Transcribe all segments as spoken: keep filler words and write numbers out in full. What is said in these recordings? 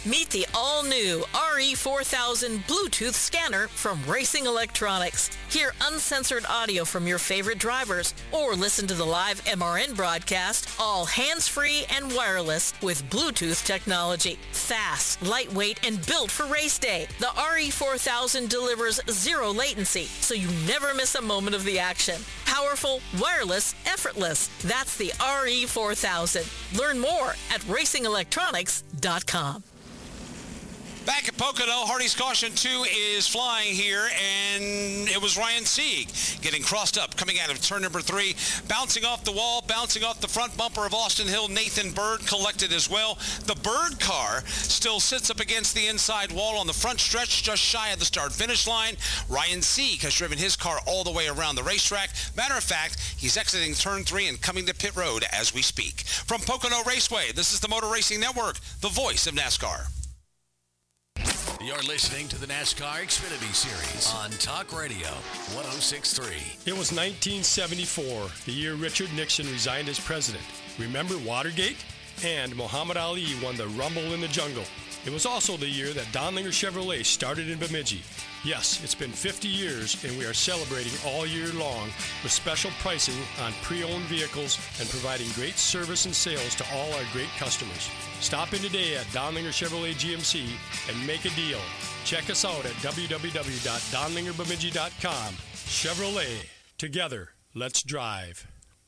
Meet the all-new R E four thousand Bluetooth scanner from Racing Electronics. Hear uncensored audio from your favorite drivers or listen to the live M R N broadcast, all hands-free and wireless with Bluetooth technology. Fast, lightweight, and built for race day. The R E four thousand delivers zero latency, so you never miss a moment of the action. Powerful, wireless, effortless. That's the R E four thousand. Learn more at racing electronics dot com. Back at Pocono, Hardy's Caution two is flying here, and it was Ryan Sieg getting crossed up, coming out of turn number three, bouncing off the wall, bouncing off the front bumper of Austin Hill. Nathan Bird collected as well. The Bird car still sits up against the inside wall on the front stretch, just shy of the start-finish line. Ryan Sieg has driven his car all the way around the racetrack. Matter of fact, he's exiting turn three and coming to pit road as we speak. From Pocono Raceway, this is the Motor Racing Network, the voice of NASCAR. You're listening to the NASCAR Xfinity Series on Talk Radio one oh six point three. It was nineteen seventy-four, the year Richard Nixon resigned as president. Remember Watergate? And Muhammad Ali won the Rumble in the Jungle. It was also the year that Donlinger Chevrolet started in Bemidji. Yes, it's been fifty years, and we are celebrating all year long with special pricing on pre-owned vehicles and providing great service and sales to all our great customers. Stop in today at Donlinger Chevrolet G M C and make a deal. Check us out at w w w dot donlinger bemidji dot com. Chevrolet. Together, let's drive.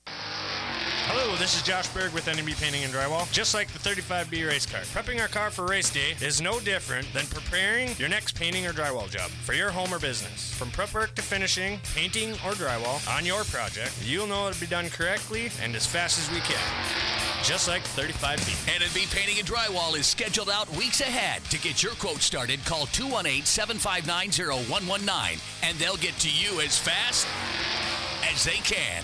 Hello, this is Josh Berg with N M B Painting and Drywall. Just like the thirty-five B race car, prepping our car for race day is no different than preparing your next painting or drywall job for your home or business. From prep work to finishing, painting or drywall on your project, you'll know it'll be done correctly and as fast as we can. Just like the thirty-five B. N M B Painting and Drywall is scheduled out weeks ahead. To get your quote started, call two one eight, seven five nine, zero one one nine, and they'll get to you as fast as they can.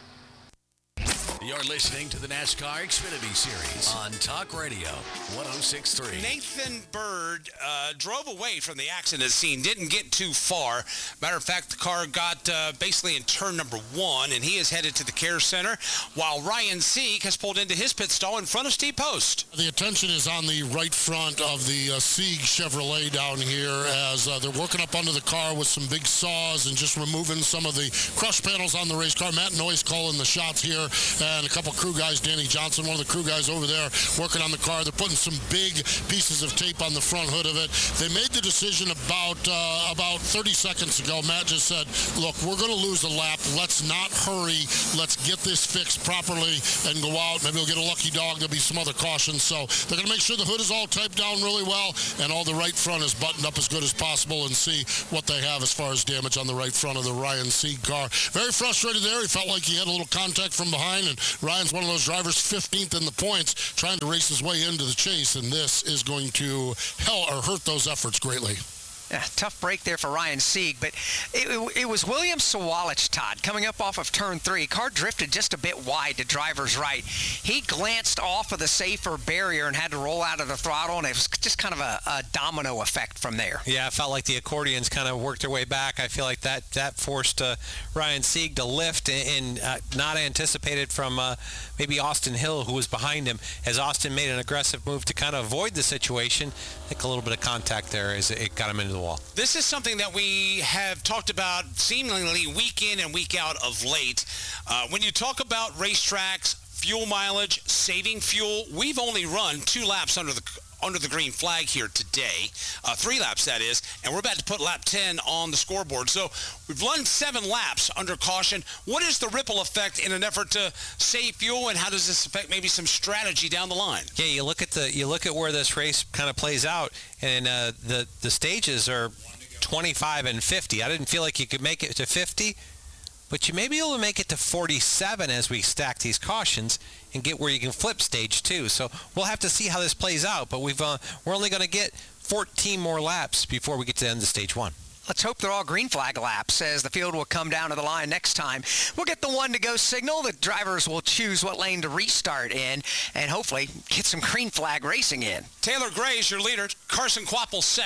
You're listening to the NASCAR Xfinity Series on Talk Radio one oh six point three. Nathan Bird uh, drove away from the accident scene, didn't get too far. Matter of fact, the car got uh, basically in turn number one, and he is headed to the care center, while Ryan Sieg has pulled into his pit stall in front of Steve Post. The attention is on the right front of the uh, Sieg Chevrolet down here as uh, they're working up under the car with some big saws and just removing some of the crush panels on the race car. Matt Noyes calling the shots here. And a couple crew guys, Danny Johnson, one of the crew guys over there working on the car. They're putting some big pieces of tape on the front hood of it. They made the decision about uh, about thirty seconds ago. Matt just said, look, we're going to lose a lap. Let's not hurry. Let's get this fixed properly and go out. Maybe we'll get a lucky dog. There'll be some other cautions. So they're going to make sure the hood is all taped down really well and all the right front is buttoned up as good as possible and see what they have as far as damage on the right front of the Ryan Sieg car. Very frustrated there. He felt like he had a little contact from behind, and Ryan's one of those drivers fifteenth in the points trying to race his way into the chase, and this is going to hell or hurt those efforts greatly. Yeah, tough break there for Ryan Sieg, but it, it, it was William Sawalich, Todd, coming up off of turn three. Car drifted just a bit wide to driver's right. He glanced off of the safer barrier and had to roll out of the throttle, and it was just kind of a, a domino effect from there. Yeah, it felt like the accordions kind of worked their way back. I feel like that, that forced uh, Ryan Sieg to lift and, and uh, not anticipated from uh, maybe Austin Hill, who was behind him, as Austin made an aggressive move to kind of avoid the situation. I think a little bit of contact there as it got him into the wall. This is something that we have talked about seemingly week in and week out of late. Uh, when you talk about racetracks, fuel mileage, saving fuel, we've only run two laps under the under the green flag here today, uh, three laps that is, and we're about to put lap ten on the scoreboard. So we've run seven laps under caution. What is the ripple effect in an effort to save fuel, and how does this affect maybe some strategy down the line? Yeah, you look at the you look at where this race kind of plays out, and uh, the the stages are twenty-five and fifty. I didn't feel like you could make it to fifty, but you may be able to make it to forty-seven as we stack these cautions and get where you can flip stage two. So we'll have to see how this plays out, but we've uh, we're only going to get fourteen more laps before we get to the end of stage one. Let's hope they're all green flag laps, as the field will come down to the line next time. We'll get the one to go signal. The drivers will choose what lane to restart in and hopefully get some green flag racing in. Taylor Gray is your leader. Carson Quapple second.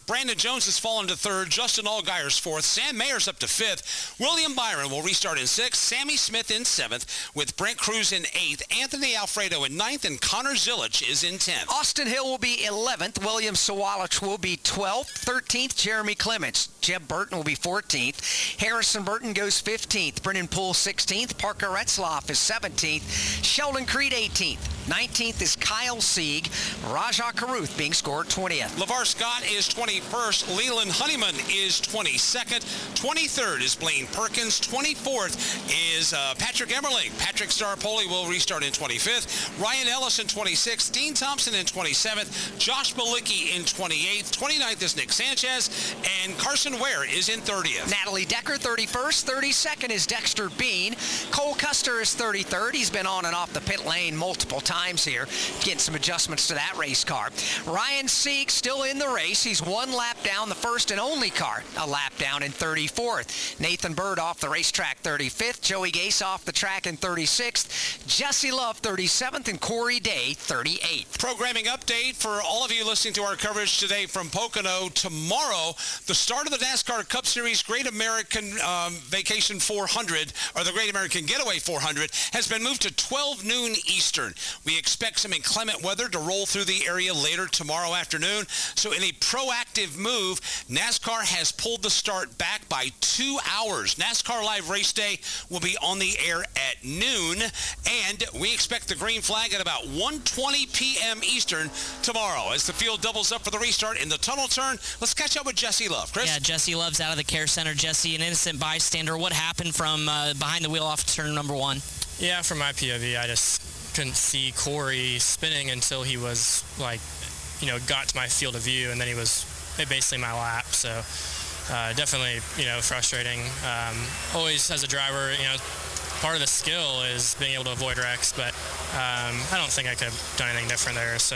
Brandon Jones has fallen to third. Justin Allgaier's fourth. Sam Mayer's up to fifth. William Byron will restart in sixth. Sammy Smith in seventh, with Brent Cruz in eighth. Anthony Alfredo in ninth, and Connor Zilich is in tenth. Austin Hill will be eleventh. William Sawalich will be twelfth. thirteenth, Jeremy Clements. Jeb Burton will be fourteenth. Harrison Burton goes fifteenth. Brennan Poole sixteenth. Parker Retzlaff is seventeenth. Sheldon Creed eighteenth. nineteenth is Kyle Sieg. Rajah Caruth being scored twentieth. LeVar Scott is twenty-first. Leland Honeyman is twenty-second. twenty-third is Blaine Perkins. twenty-fourth is uh, Patrick Emmerling. Patrick Starpoli will restart in twenty-fifth. Ryan Ellis in twenty-sixth. Dean Thompson in twenty-seventh. Josh Malicki in twenty-eighth. twenty-ninth is Nick Sanchez. And Carson Ware is in thirtieth. Natalie Decker thirty-first. thirty-second is Dexter Bean. Cole Custer is thirty-third. He's been on and off the pit lane multiple times here, getting some adjustments to that race car. Ryan Sieg still in the race. He's one lap down, the first and only car a lap down in thirty-fourth. Nathan Bird off the racetrack thirty-fifth. Joey Gase off the track in thirty-sixth. Jesse Love thirty-seventh, and Corey Day thirty-eighth. Programming update for all of you listening to our coverage today from Pocono. Tomorrow, the start of the NASCAR Cup Series Great American um, Vacation four hundred, or the Great American Getaway four hundred, has been moved to twelve noon Eastern. We expect some inclement weather to roll through the area later tomorrow afternoon. So in a proactive move, NASCAR has pulled the start back by two hours. NASCAR Live Race Day will be on the air at noon, and we expect the green flag at about one twenty p.m. Eastern tomorrow. As the field doubles up for the restart in the tunnel turn, let's catch up with Jesse Love. Chris? Yeah, Jesse Love's out of the care center. Jesse, an innocent bystander. What happened from uh, behind the wheel off turn number one? Yeah, from my P O V, I just couldn't see Corey spinning until he was, like, you know, got to my field of view, and then he was basically my lap. So uh, definitely, you know, frustrating. Um, always, as a driver, you know, part of the skill is being able to avoid wrecks, but um, I don't think I could have done anything different there. So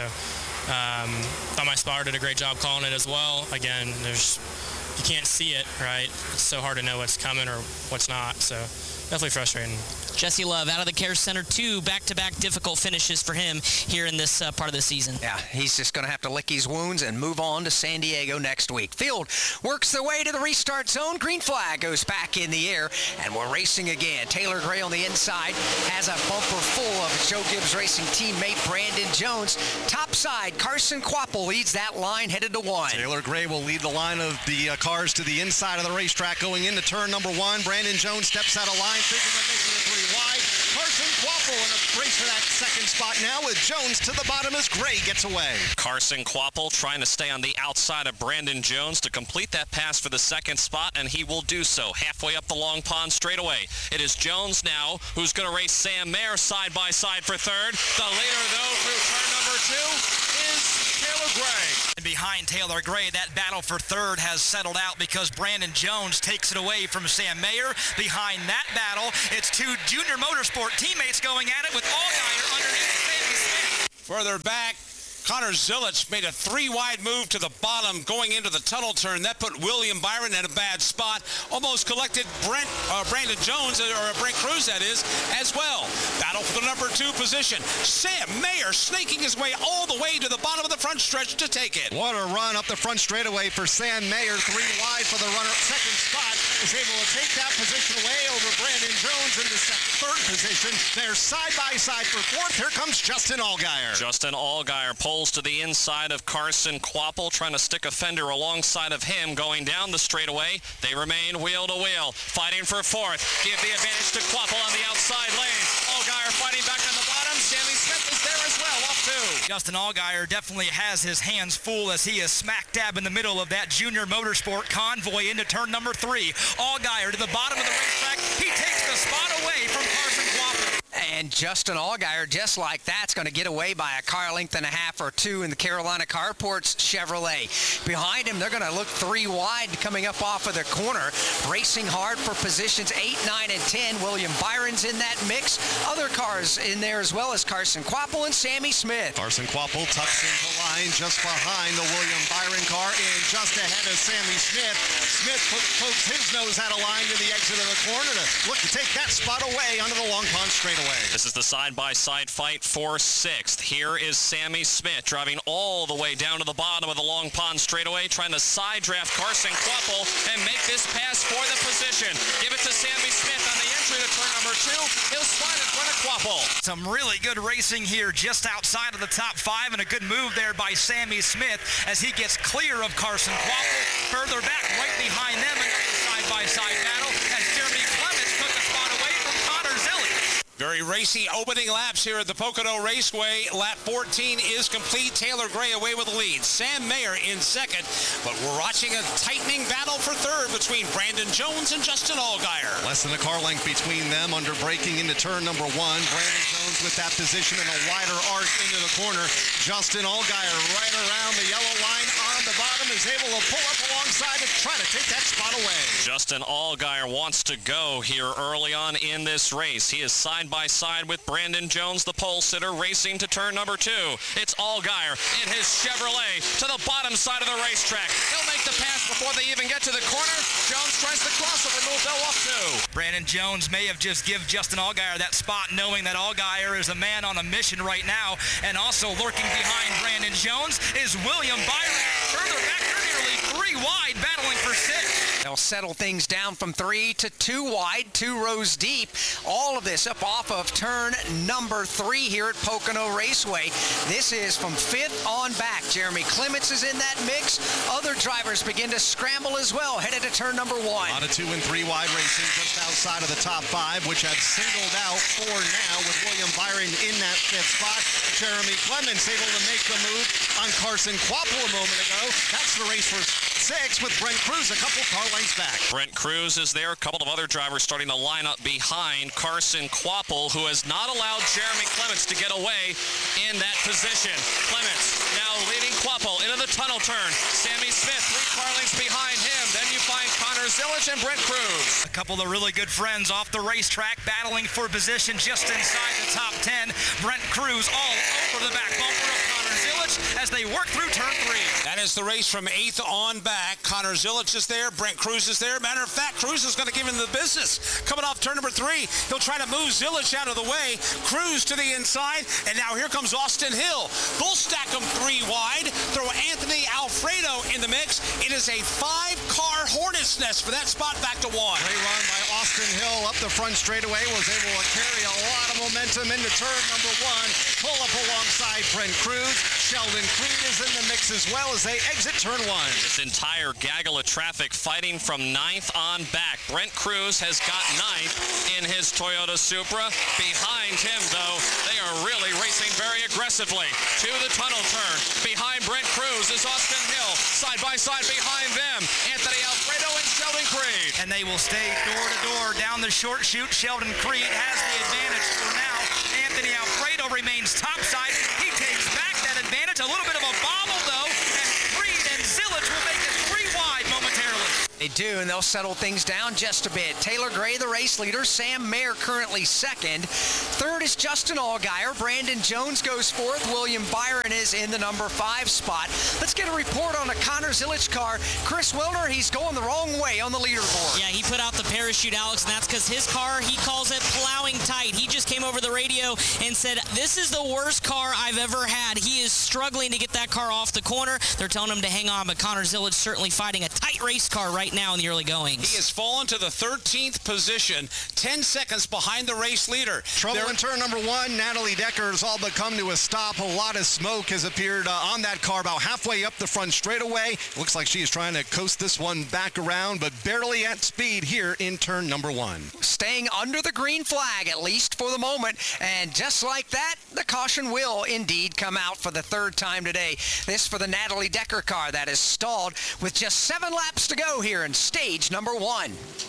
um, thought my spotter did a great job calling it as well. Again, there's you can't see it, right? It's so hard to know what's coming or what's not. So definitely frustrating. Jesse Love out of the care center. Two back-to-back difficult finishes for him here in this uh, part of the season. Yeah, he's just going to have to lick his wounds and move on to San Diego next week. Field works their way to the restart zone. Green flag goes back in the air, and we're racing again. Taylor Gray on the inside has a bumper full of Joe Gibbs Racing teammate Brandon Jones. Top side, Carson Kvapil leads that line headed to one. Taylor Gray will lead the line of the uh, cars to the inside of the racetrack going into turn number one. Brandon Jones steps out of line, thinking of making it three wide. Carson Kvapil in a race for that second spot now with Jones to the bottom as Gray gets away. Carson Kvapil trying to stay on the outside of Brandon Jones to complete that pass for the second spot, and he will do so halfway up the Long Pond straightaway. It is Jones now who's going to race Sam Mayer side by side for third. The leader, though, through turn number two is Taylor Gray. And behind Taylor Gray, that battle for third has settled out because Brandon Jones takes it away from Sam Mayer. Behind that battle, it's two Junior Motorsport teammates going at it with Allgaier underneath Sammy Smith. Further back, Connor Zilich made a three-wide move to the bottom going into the tunnel turn. That put William Byron in a bad spot. Almost collected Brent, uh, Brandon Jones, or Brent Cruz, that is, as well. Battle for the number two position. Sam Mayer snaking his way all the way to the bottom of the front stretch to take it. What a run up the front straightaway for Sam Mayer. Three wide for the runner. Second spot is able to take that position away over Brandon Jones in the third position. They're side by side for fourth. Here comes Justin Allgaier. Justin Allgaier pulls to the inside of Carson Kvapil, trying to stick a fender alongside of him going down the straightaway. They remain wheel to wheel, fighting for fourth. Give the advantage to Kvapil on the outside lane. Allgaier fighting back on the bottom. Sammy Smith is there as well, off two. Justin Allgaier definitely has his hands full as he is smack dab in the middle of that Junior Motorsport convoy into turn number three. Allgaier to the bottom of the racetrack. He takes the spot away from Carson Kvapil. And Justin Allgaier, just like that, is going to get away by a car length and a half or two in the Carolina Carports Chevrolet. Behind him, they're going to look three wide coming up off of the corner. Racing hard for positions eight, nine, and ten. William Byron's in that mix. Other cars in there as well as Carson Kvapil and Sammy Smith. Carson Kvapil tucks into line just behind the William Byron car and just ahead of Sammy Smith. Smith pokes his nose out of line to the exit of the corner to look to take that spot away onto the Long Pond straightaway. straightaway. This is the side-by-side fight for sixth. Here is Sammy Smith driving all the way down to the bottom of the Long Pond straightaway, trying to side draft Carson Kvapil and make this pass for the position. Give it to Sammy Smith on the entry to turn number two. He'll slide in front of Kvapil. Some really good racing here just outside of the top five, and a good move there by Sammy Smith as he gets clear of Carson Kvapil. Further back, right behind them, another side-by-side battle as Jeremy Clements took the spot away from Connor Zillich. Very racy opening laps here at the Pocono Raceway. Lap fourteen is complete. Taylor Gray away with the lead. Sam Mayer in second. But we're watching a tightening battle for third between Brandon Jones and Justin Allgaier. Less than a car length between them under braking into turn number one. Brandon Jones with that position and a wider arc into the corner. Justin Allgaier right around the yellow line on the bottom is able to pull up alongside to try to take that spot away. Justin Allgaier wants to go here early on in this race. He is side by side with Brandon Jones, the pole sitter, racing to turn number two. It's Allgaier in his Chevrolet to the bottom side of the racetrack. He'll make the pass before they even get to the corner. Jones tries to cross over, move Bell off two. Brandon Jones may have just give Justin Allgaier that spot, knowing that Allgaier is a man on a mission right now, and also lurking behind Brandon Jones is William Byron. Further back, they're nearly three wide, battling for six. They'll settle things down from three to two wide, two rows deep. All of this up off of turn number three here at Pocono Raceway. This is from fifth on back. Jeremy Clements is in that mix. Other drivers begin to scramble as well, headed to turn number one. A lot of two and three wide racing just outside of the top five, which have singled out four now with William Byron in that fifth spot. Jeremy Clements able to make the move on Carson Kvapil a moment ago. That's the race for six with Brent Cruz a couple car lengths back. Brent Cruz is there. A couple of other drivers starting to line up behind Carson Kvapil, who has not allowed Jeremy Clements to get away in that position. Clements now leading Kvapil into the tunnel turn. Sammy Smith, three car lengths behind him. Then you find Connor Zillich and Brent Cruz. A couple of really good friends off the racetrack battling for position just inside the top ten. Brent Cruz all over the back bumper of Connor Zillich as they work through turn three. That is the race from eighth on back. Connor Zillich is there. Brent Cruz is there. Matter of fact, Cruz is going to give him the business. Coming off turn number three, he'll try to move Zillich out of the way. Cruz to the inside, and now here comes Austin Hill. We'll stack them three wide. Throw Anthony Alfredo in the mix. It is a five-car hornet's nest for that spot back to one. Great run by Austin Hill up the front straightaway. Was able to carry a lot of momentum into turn number one. Pull up alongside Brent Cruz. Sheldon Creed is in the mix as well as they exit turn one. This entire gaggle of traffic fighting from ninth on back. Brent Cruz has got ninth in his Toyota Supra. Behind him, though, they are really racing very aggressively. To the tunnel turn. Behind Brent Cruz is Austin Hill. Side by side behind them, Anthony Alfredo and Sheldon Creed. And they will stay door to door down the short chute. Sheldon Creed has the advantage for now. Anthony Alfredo remains topside. He takes back that advantage. A little bit of a bobble, though, and Creed and Zillich will make it three wide momentarily. They do, and they'll settle things down just a bit. Taylor Gray, the race leader. Sam Mayer currently second. Third is Justin Allgaier. Brandon Jones goes fourth. William Byron is in the number five spot. Let's get a report on a Connor Zillich car. Chris Wilner, he's going the wrong way on the leaderboard. Yeah, he put out the parachute, Alex, and that's because his car, he calls it plowing tight. He just came over the radio and said, this is the worst car I've ever had. He is struggling to get that car off the corner. They're telling him to hang on, but Connor Zillich certainly fighting a tight race car right now in the early goings. He has fallen to the thirteenth position, ten seconds behind the race leader. Trouble They're in turn number one. Natalie Decker's all but come to a stop. A lot of smoke has appeared uh, on that car about halfway up the front straightaway. Looks like she is trying to coast this one back around, but barely at speed here in turn number one. Staying under the green flag, at least for the moment. And just like that, the caution will indeed come out for the third time today. This for the Natalie Decker car that is stalled with just seven laps to go here in stage number one.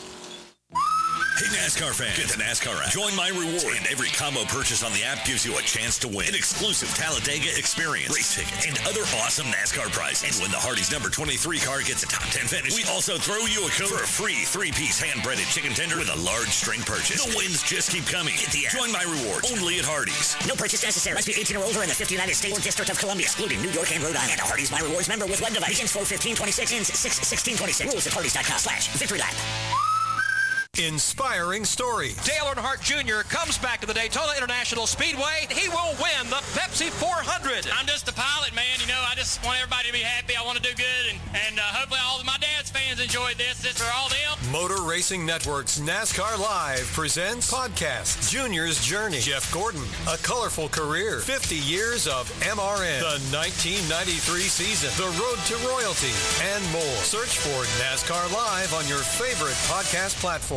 Hey NASCAR fans, get the NASCAR app. Join My Rewards, and every combo purchase on the app gives you a chance to win an exclusive Talladega experience, race ticket, and other awesome NASCAR prizes. And when the Hardee's number twenty-three car gets a top ten finish, we also throw you a code for a free three-piece hand-breaded chicken tender with a large string purchase. The wins just keep coming. Get the app. Join My Rewards only at Hardee's. No purchase necessary. Must be eighteen or older in the fifth United States or District of Columbia, excluding New York and Rhode Island. A Hardee's My Rewards member with web device. Begins four fifteen twenty-six, ends six sixteen twenty-six. Rules at hardee's dot com slash victory lap. Inspiring story. Dale Earnhardt Junior comes back to the Daytona International Speedway. He will win the Pepsi four hundred. I'm just a pilot, man. You know, I just want everybody to be happy. I want to do good, and, and uh, hopefully all of my dad's fans enjoyed this. This for all them. Motor Racing Network's NASCAR Live presents podcast Junior's Journey. Jeff Gordon, a colorful career, fifty years of M R N, the nineteen ninety-three season, the road to royalty, and more. Search for NASCAR Live on your favorite podcast platform.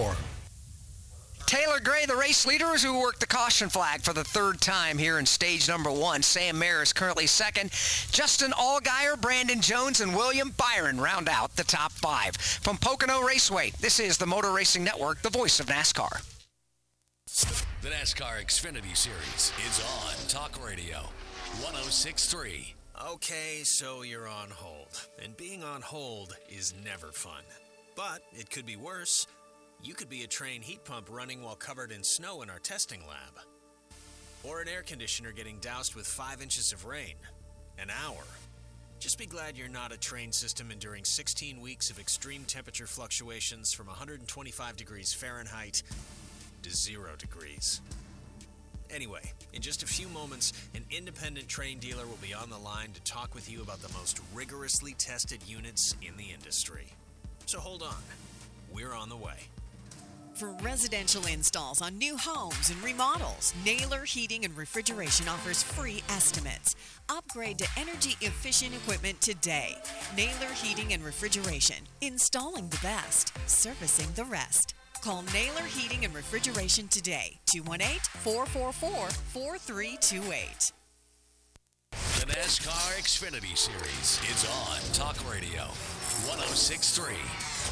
Taylor Gray, the race leaders who worked the caution flag for the third time here in stage number one. Sam Mayer is currently second. Justin Allgaier, Brandon Jones, and William Byron round out the top five. From Pocono Raceway, this is the Motor Racing Network, the voice of NASCAR. The NASCAR Xfinity Series is on Talk Radio one oh six point three. Okay, so you're on hold. And being on hold is never fun. But it could be worse. You could be a train heat pump running while covered in snow in our testing lab. Or an air conditioner getting doused with five inches of rain. An hour. Just be glad you're not a train system enduring sixteen weeks of extreme temperature fluctuations from one hundred twenty-five degrees Fahrenheit to zero degrees. Anyway, in just a few moments, an independent train dealer will be on the line to talk with you about the most rigorously tested units in the industry. So hold on. We're on the way. For residential installs on new homes and remodels, Naylor Heating and Refrigeration offers free estimates. Upgrade to energy-efficient equipment today. Naylor Heating and Refrigeration. Installing the best, servicing the rest. Call Naylor Heating and Refrigeration today. two one eight, four four four, four three two eight. The NASCAR Xfinity Series is on Talk Radio one oh six point three.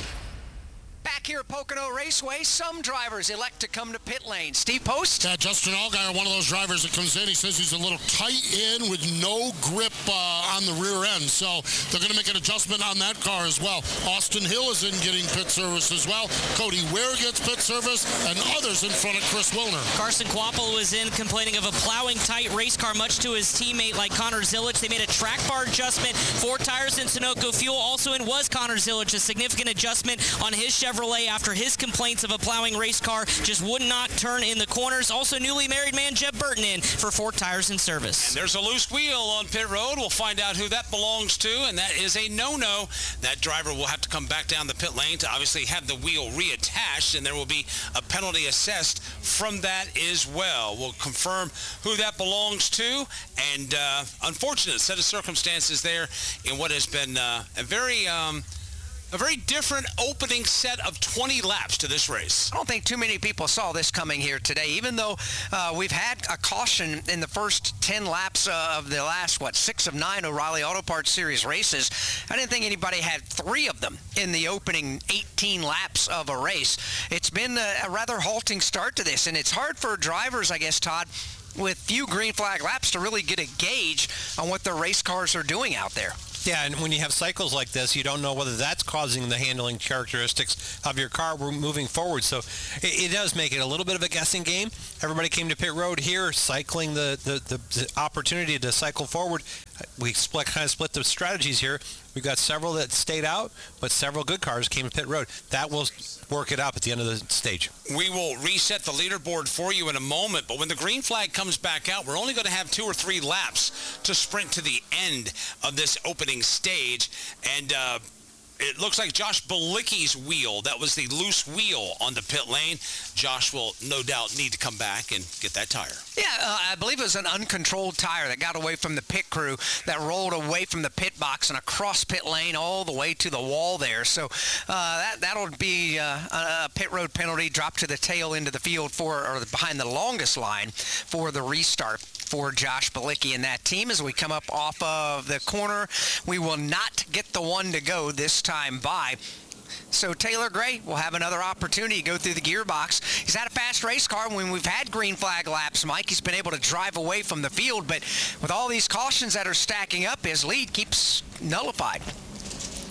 Back here at Pocono Raceway, some drivers elect to come to pit lane. Steve Post? Yeah, Justin Allgaier, one of those drivers that comes in. He says he's a little tight in with no grip uh, on the rear end. So they're going to make an adjustment on that car as well. Austin Hill is in getting pit service as well. Cody Ware gets pit service, and others in front of Chris Wilner. Carson Kvapil was in complaining of a plowing tight race car, much to his teammate like Connor Zilic. They made a track bar adjustment. Four tires in Sunoco fuel. Also in was Connor Zilic, a significant adjustment on his Chevrolet after his complaints of a plowing race car just would not turn in the corners. Also, newly married man Jeb Burton in for four tires in service. And there's a loose wheel on pit road. We'll find out who that belongs to, and that is a no-no. That driver will have to come back down the pit lane to obviously have the wheel reattached, and there will be a penalty assessed from that as well. We'll confirm who that belongs to, and uh, unfortunate set of circumstances there in what has been uh, a very... Um, A very different opening set of twenty laps to this race. I don't think too many people saw this coming here today, even though uh, we've had a caution in the first ten laps uh, of the last, what, six of nine O'Reilly Auto Parts Series races. I didn't think anybody had three of them in the opening eighteen laps of a race. It's been a, a rather halting start to this, and it's hard for drivers, I guess, Todd, with few green flag laps to really get a gauge on what the race cars are doing out there. Yeah, and when you have cycles like this, you don't know whether that's causing the handling characteristics of your car moving forward. So it, it does make it a little bit of a guessing game. Everybody came to pit road here, cycling the, the, the, the opportunity to cycle forward. We split, kind of split the strategies here. We've got several that stayed out, but several good cars came to pit road. That will work it up at the end of the stage. We will reset the leaderboard for you in a moment, but when the green flag comes back out, we're only going to have two or three laps to sprint to the end of this opening stage. And uh, it looks like Josh Bilicki's wheel, that was the loose wheel on the pit lane. Josh will no doubt need to come back and get that tire. Yeah, uh, I believe it was an uncontrolled tire that got away from the pit crew, that rolled away from the pit box and across pit lane all the way to the wall there. So uh, that, that'll be uh, a pit road penalty, drop to the tail into the field for, or behind the longest line for the restart for Josh Bilicki and that team. As we come up off of the corner, we will not get the one to go this time by. So Taylor Gray will have another opportunity to go through the gearbox. He's had a fast race car. When we've had green flag laps, Mike, he's been able to drive away from the field, but with all these cautions that are stacking up, his lead keeps nullified.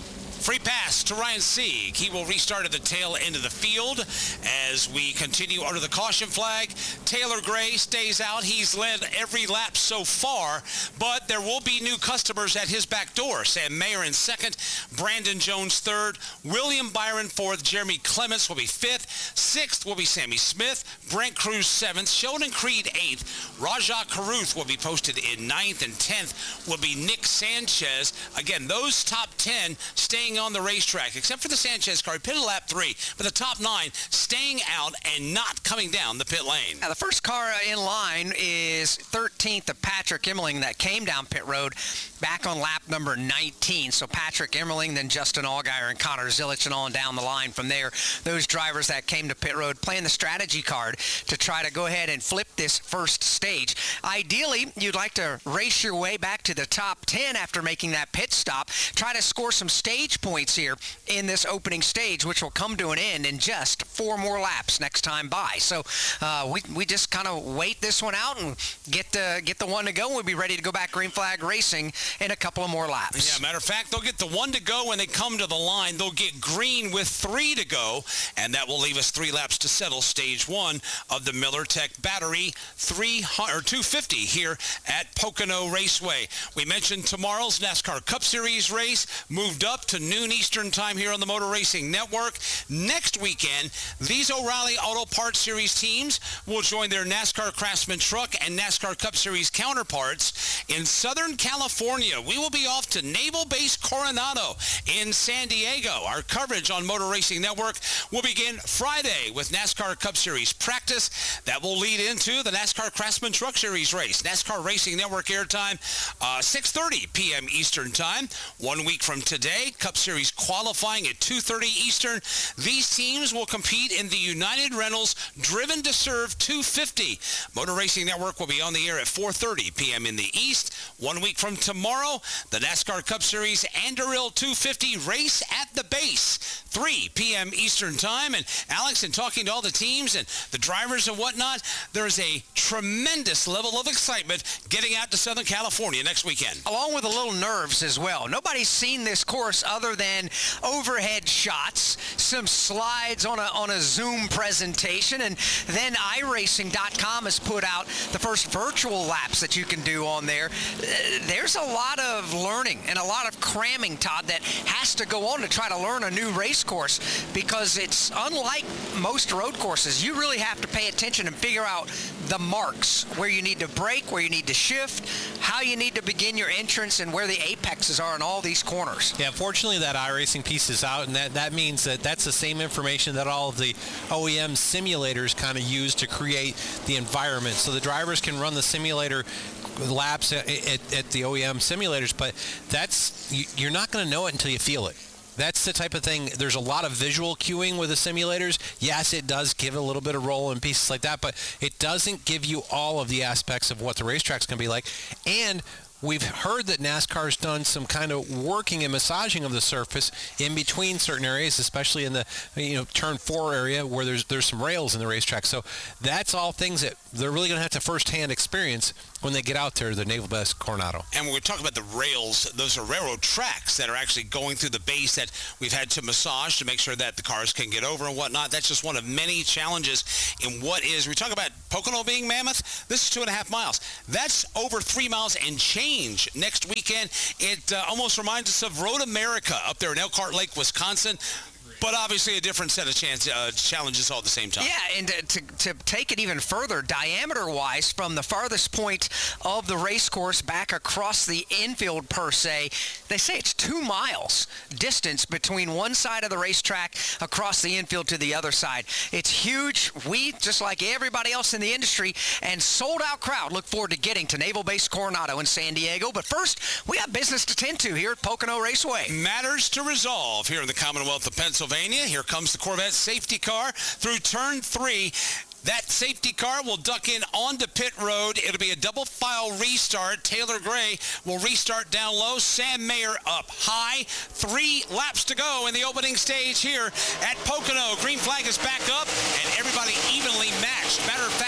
Free pass to Ryan Sieg. He will restart at the tail end of the field as we continue under the caution flag. Taylor Gray stays out. He's led every lap so far, but there will be new customers at his back door. Sam Mayer in second, Brandon Jones third, William Byron fourth, Jeremy Clements will be fifth, sixth will be Sammy Smith, Brent Cruz seventh, Sheldon Creed eighth, Rajah Caruth will be posted in ninth, and tenth will be Nick Sanchez. Again, those top ten staying on the racetrack, except for the Sanchez car. He pitted lap three, but the top nine staying out and not coming down the pit lane. Now, the first car in line is thirteenth of Patrick Emmerling that came down pit road back on lap number nineteen. So Patrick Emmerling, then Justin Allgaier and Connor Zilich, and on down the line from there. Those drivers that came to pit road playing the strategy card to try to go ahead and flip this first stage. Ideally, you'd like to race your way back to the top ten after making that pit stop. Try to score some stage points here in this opening stage, which will come to an end in just four more laps next time by. So uh, we, we just kind of wait this one out and get the, get the one to go. We'll be ready to go back green flag racing in a couple of more laps. Yeah, matter of fact, they'll get the one to go when they come to the line. They'll get green with three to go, and that will leave us three laps to settle stage one of the Miller Tech Battery three hundred, or two fifty here at Pocono Raceway. We mentioned tomorrow's NASCAR Cup Series race moved up to noon Eastern time here on the Motor Racing Network. Next weekend, these O'Reilly Auto Parts Series teams will join their NASCAR Craftsman Truck and NASCAR Cup Series counterparts in Southern California. We will be off to Naval Base Coronado in San Diego. Our coverage on Motor Racing Network will begin Friday with NASCAR Cup Series practice. That will lead into the NASCAR Craftsman Truck Series race. NASCAR Racing Network airtime, uh, six thirty p.m. Eastern time. One week from today, Cup Series qualifying at two thirty Eastern. These teams will compete in the United Rentals Driven to Serve two fifty. Motor Racing Network will be on the air at four thirty p.m. in the East. One week from tomorrow, the NASCAR Cup Series Anduril two fifty race at the base, three p.m. Eastern time. And Alex, in talking to all the teams and the drivers and whatnot, there is a tremendous level of excitement getting out to Southern California next weekend. Along with a little nerves as well. Nobody's seen this course other than overhead shots, some slides on a on a Zoom presentation, and then iRacing dot com has put out the first virtual laps that you can do on there. There's a lot of learning and a lot of cramming, Todd, that has to go on to try to learn a new race course, because it's unlike most road courses. You really have to pay attention and figure out the marks, where you need to brake, where you need to shift, how you need to begin your entrance, and where the apexes are in all these corners. Yeah, fortunately that iRacing piece is out, and that, that means that that's the same information that all of the O E M simulators kind of use to create the environment. So the drivers can run the simulator laps at, at, at the O E M simulators, but that's you, you're not going to know it until you feel it. That's the type of thing. There's a lot of visual cueing with the simulators. Yes, it does give a little bit of roll and pieces like that, but it doesn't give you all of the aspects of what the racetrack's going to be like. And we've heard that NASCAR's done some kind of working and massaging of the surface in between certain areas, especially in the you know turn four area where there's there's some rails in the racetrack. So that's all things that they're really going to have to firsthand experience when they get out there to the Naval Base Coronado. And when we talk about the rails, those are railroad tracks that are actually going through the base that we've had to massage to make sure that the cars can get over and whatnot. That's just one of many challenges in what is, we talk about Pocono being Mammoth, this is two and a half miles. That's over three miles and change next weekend. It uh, almost reminds us of Road America up there in Elkhart Lake, Wisconsin. But obviously a different set of chance, uh, challenges all at the same time. Yeah, and to, to take it even further, diameter-wise, from the farthest point of the race course back across the infield, per se, they say it's two miles distance between one side of the racetrack across the infield to the other side. It's huge. We, just like everybody else in the industry, and sold-out crowd, look forward to getting to Naval Base Coronado in San Diego. But first, we have business to tend to here at Pocono Raceway. Matters to resolve here in the Commonwealth of Pennsylvania. Here comes the Corvette safety car through turn three. That safety car will duck in onto pit road. It'll be a double file restart. Taylor Gray will restart down low. Sam Mayer up high. Three laps to go in the opening stage here at Pocono. Green flag is back up, and everybody evenly matched. Matter of fact, the front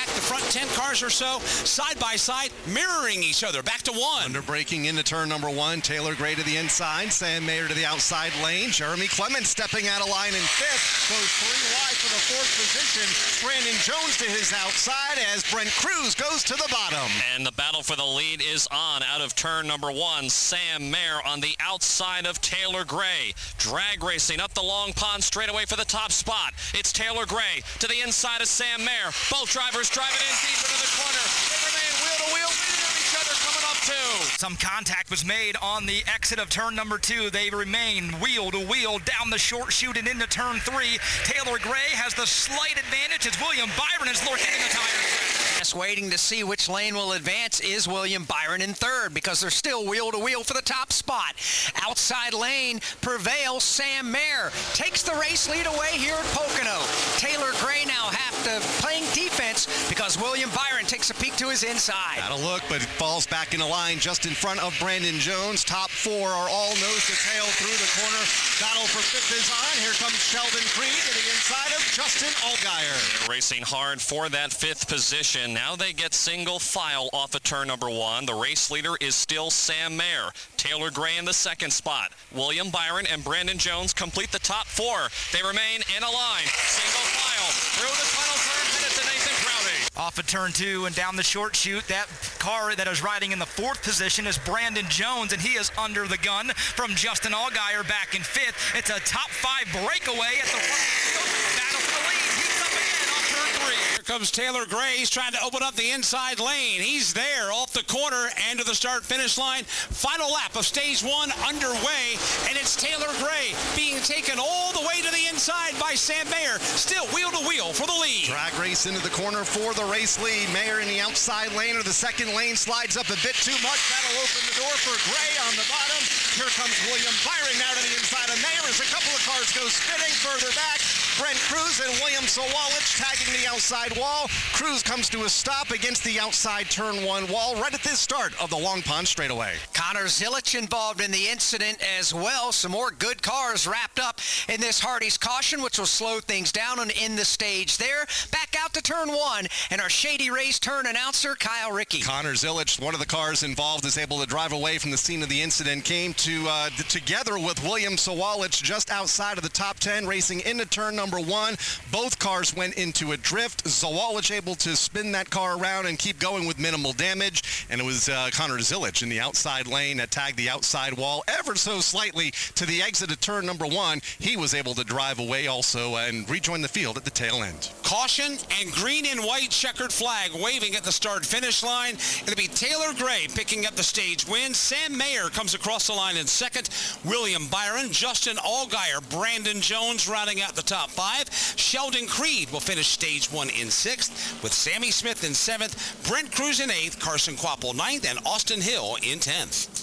ten cars or so, side by side, mirroring each other. Back to one. Under braking into turn number one. Taylor Gray to the inside. Sam Mayer to the outside lane. Jeremy Clements stepping out of line in fifth. Goes three wide for the fourth position. Brandon Jones to his outside as Brent Cruz goes to the bottom. And the battle for the lead is on out of turn number one. Sam Mayer on the outside of Taylor Gray. Drag racing up the Long Pond straightaway for the top spot. It's Taylor Gray to the inside of Sam Mayer. Both drivers driving in deep into the corner. They remain wheel to wheel, leading on each other, coming up two. Some contact was made on the exit of turn number two. They remain wheel to wheel down the short chute and into turn three. Taylor Gray has the slight advantage as William Byron is lurking in the tires. Just waiting to see which lane will advance is William Byron in third because they're still wheel to wheel for the top spot. Outside lane prevails. Sam Mayer takes the race lead away here at Pocono. Taylor Gray now have to playing defense because William Byron takes a peek to his inside. Got a look, but falls back in the line just in front of Brandon Jones. Top four are all nose to tail through the corner. Battle for fifth is on. Here comes Sheldon Creed to the inside of Justin Allgaier. They're racing hard for that fifth position. Now they get single file off of turn number one. The race leader is still Sam Mayer. Taylor Gray in the second spot. William Byron and Brandon Jones complete the top four. They remain in a line. Single file through the final turn, headed to Nathan Crowdy. Off of turn two and down the short chute, that car that is riding in the fourth position is Brandon Jones, and he is under the gun from Justin Allgaier back in fifth. It's a top five breakaway at the front. Battle for the lead. He's up again on turn three. Here comes Taylor Gray. He's trying to open up the inside lane. He's there off the corner and to the start-finish line. Final lap of stage one underway, and it's Taylor Gray being taken all the way to the inside by Sam Mayer. Still wheel to wheel for the lead. Drag race into the corner for the race lead. Mayer in the outside lane or the second lane slides up a bit too much. That'll open the door for Gray on the bottom. Here comes William Byron now to the inside of Mayer as a couple of cars go spinning further back. Brent Cruz and William Sawalich tagging the outside wall. Cruz comes to a stop against the outside turn one wall right at the start of the Long Pond straightaway. Connor Zilich involved in the incident as well. Some more good cars wrapped up in this Hardy's caution, which will slow things down and end the stage there. Back out to turn one, and our Shady Race turn announcer, Kyle Rickey. Connor Zilich, one of the cars involved, is able to drive away from the scene of the incident. Came to uh, together with William Sawalich just outside of the top ten, racing into turn number one. Both cars went into a drift. Sawalich able to spin that car around and keep going with minimal damage. And it was uh, Connor Zilich in the outside lane that tagged the outside wall ever so slightly to the exit of turn number one. He was able to drive away also and rejoin the field at the tail end. Caution and green and white checkered flag waving at the start-finish line. It'll be Taylor Gray picking up the stage win. Sam Mayer comes across the line in second. William Byron, Justin Allgaier, Brandon Jones rounding out the top five. Sheldon Creed will finish stage one in sixth, with Sammy Smith in seventh, Brent Cruz in eighth, Carson Quapple ninth, and Austin Hill in tenth.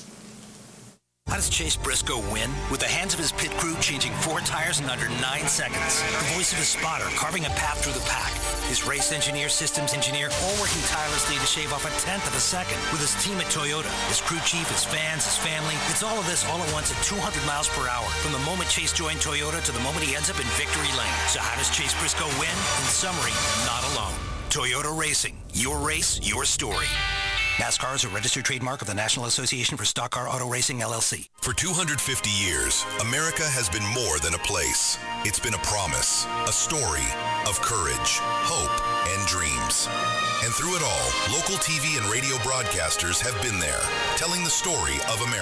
How does Chase Briscoe win? With the hands of his pit crew changing four tires in under nine seconds. The voice of his spotter carving a path through the pack. His race engineer, systems engineer, all working tirelessly to shave off a tenth of a second. With his team at Toyota, his crew chief, his fans, his family. It's all of this all at once at two hundred miles per hour. From the moment Chase joined Toyota to the moment he ends up in victory lane. So how does Chase Briscoe win? In summary, not alone. Toyota Racing. Your race, your story. NASCAR is a registered trademark of the National Association for Stock Car Auto Racing, L L C. For two hundred fifty years, America has been more than a place. It's been a promise, a story of courage, hope, and dreams. And through it all, local T V and radio broadcasters have been there, telling the story of America.